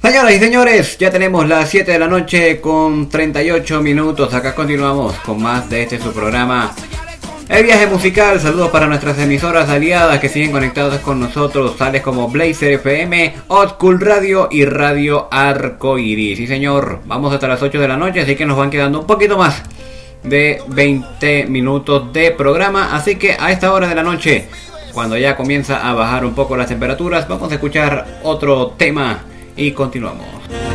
Señoras y señores, ya tenemos las 7 de la noche con 38 minutos. Acá continuamos con más de su programa, El Viaje Musical. Saludos para nuestras emisoras aliadas que siguen conectadas con nosotros, tales como Blazer FM, Hot Cool Radio y Radio Arcoiris. Sí señor, vamos hasta las 8 de la noche, así que nos van quedando un poquito más de 20 minutos de programa. Así que a esta hora de la noche, cuando ya comienza a bajar un poco las temperaturas, vamos a escuchar otro tema y continuamos.